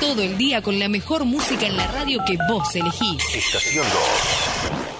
todo el día con la mejor música en la radio que vos elegís. Estación 2.